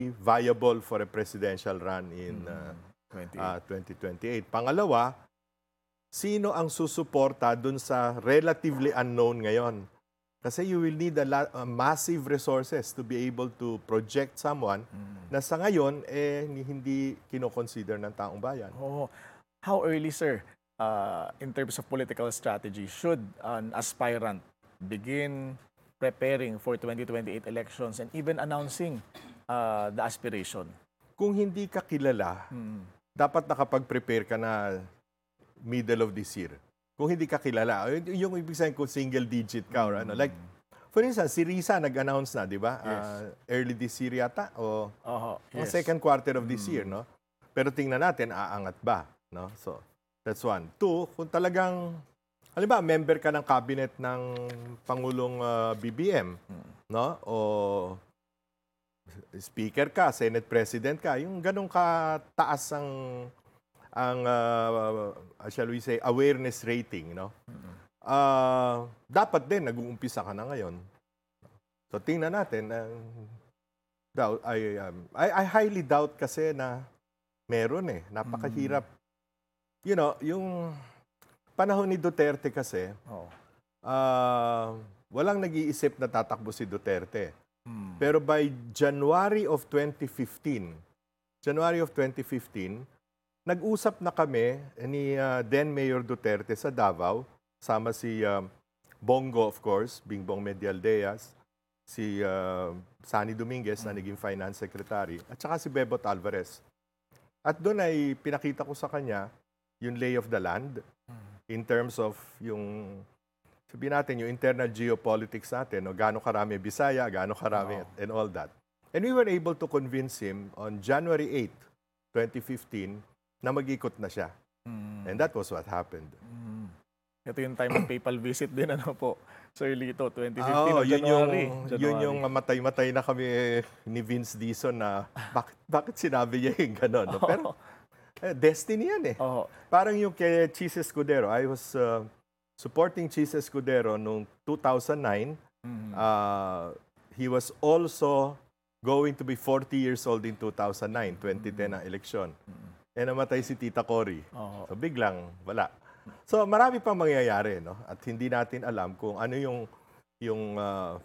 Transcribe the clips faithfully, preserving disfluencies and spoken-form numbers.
viable for a presidential run in uh, uh, twenty twenty-eight. Pangalawa, sino ang susuporta dun sa relatively unknown ngayon? Kasi you will need a lot, uh, massive resources to be able to project someone mm. na sa ngayon eh hindi kino-consider ng taong bayan. Oh, how early, sir, uh, in terms of political strategy, should an aspirant begin preparing for twenty twenty-eight elections and even announcing uh, the aspiration? Kung hindi ka kilala, hmm. dapat nakapag-prepare ka na middle of this year. Kung hindi ka kilala, yung ibig sabihin kung single digit ka or ano. Like, for instance, si Risa nag-announce na, di ba? Yes. Uh, early this year yata o uh-huh. yes. second quarter of this hmm. year, no? Pero tingnan natin, aangat ba? No? So, that's one. Two, kung talagang halimbawa, member ka ng cabinet ng Pangulong uh, B B M, hmm. no? O speaker ka, Senate President ka, yung ganong kataas ang ang uh, shall we say awareness rating, no? Hmm. Uh, dapat din nag-uumpisa ka na ngayon. So tingnan natin uh, doubt I, um, I I highly doubt kasi na meron eh, napakahirap. Hmm. You know, yung panahon ni Duterte kasi, oh. uh, walang nag-iisip na tatakbo si Duterte. Hmm. Pero by January of twenty fifteen, January of twenty fifteen, nag-usap na kami ni uh, then Mayor Duterte sa Davao, sama si uh, Bongo of course, Bingbong Medialdeas, si uh, Sani Dominguez hmm. na naging Finance Secretary, at saka si Bebot Alvarez. At doon ay pinakita ko sa kanya yung lay of the land, in terms of yung, sabihin natin, yung internal geopolitics natin, no? Gaano karami Bisaya, gaano karami, oh. and all that. And we were able to convince him on January eighth, twenty fifteen, na mag-ikot na siya. Mm. And that was what happened. Mm. Ito yung time ng PayPal visit din, ano po, Sir Lito, twenty fifteen, oh, yun January. Yung, January. Yun yung mamatay-matay na kami ni Vince Dizon na bakit, bakit sinabi niya yung gano'n. No? Pero, Eh, destiny yan eh. Oh. Parang yung kay Chis Escudero. I was uh, supporting Chis Escudero noong two thousand nine. Mm-hmm. uh, he was also going to be forty years old in two thousand nine, twenty ten ang eleksyon. Mm-hmm. Eh namatay si Tita Cory. Oh. So biglang wala. So marami pang mangyayari, no? At hindi natin alam kung ano yung yung uh,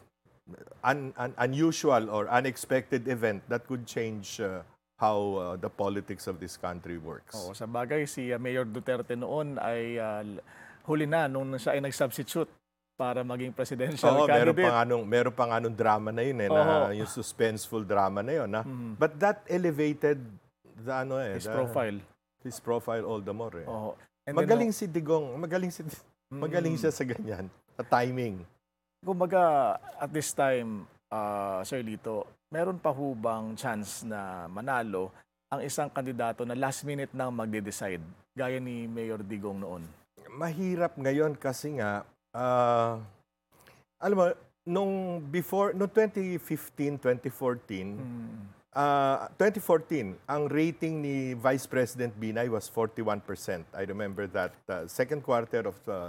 un, un, unusual or unexpected event that could change uh, how uh, the politics of this country works. Oo, sa bagay, si uh, Mayor Duterte noon ay uh, huli na nung siya ay nag-substitute para maging presidential Oo, candidate. Meron pa nga nung, meron pa nga nung drama na yun, eh, na, yung suspenseful drama na yun. Ha? Mm-hmm. But that elevated the, ano, eh, his the, profile. His profile all the more. Eh. Oo. Magaling then, si Digong, magaling, si, mm-hmm. magaling siya sa ganyan, sa timing. Kumbaga, at this time, uh, Sir Lito, meron pa hubang chance na manalo ang isang kandidato na last minute nang magde-decide, gaya ni Mayor Digong noon? Mahirap ngayon kasi nga, uh, alam mo, nung before, no twenty fifteen, twenty fourteen, hmm. uh, twenty fourteen, ang rating ni Vice President Binay was forty-one percent. I remember that. Uh, second quarter of uh,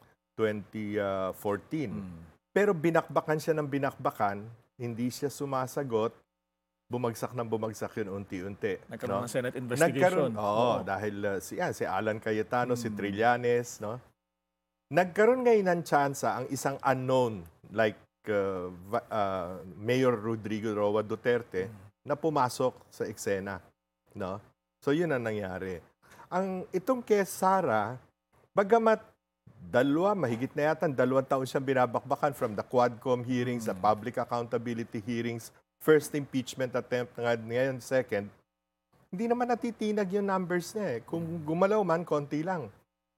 twenty fourteen. Hmm. Pero binakbakan siya ng binakbakan, hindi siya sumasagot, bumagsak ng bumagsak yun unti-unti. Nagkaroon no? ng Senate investigation. Nagkaroon, oo, oh. dahil uh, si, yan, si Alan Cayetano, hmm. si Trillanes, no? Nagkaroon ngayon ng tsansa ang isang unknown like uh, uh, Mayor Rodrigo Roa Duterte hmm. na pumasok sa eksena, no? So yun ang nangyari. Ang itong kay Sara, bagamat dalawa, mahigit na yata, dalawang taon siyang binabakbakan from the Quadcom hearings, mm. the public accountability hearings, first impeachment attempt, ngayon second, hindi naman natitinag yung numbers niya eh. Kung gumalaw man, konti lang.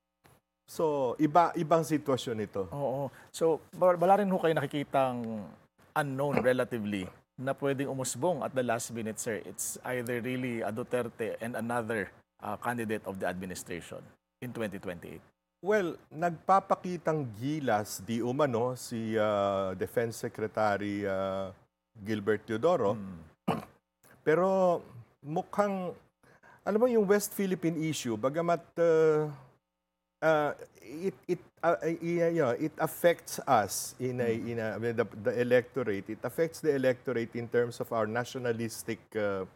So, iba ibang sitwasyon ito. Oo. So, wala rin ho kayo nakikitang unknown relatively na pwedeng umusbong at the last minute, sir. It's either really a Duterte and another uh, candidate of the administration in twenty twenty-eight. Well, nagpapakitang gilas di umano si uh, Defense Secretary uh, Gilbert Teodoro. Hmm. Pero mukhang, alam mo yung West Philippine issue, bagamat uh, uh, it it uh, uh, yeah, yeah, it affects us in a in a I mean, the, the electorate. It affects the electorate in terms of our nationalistic uh,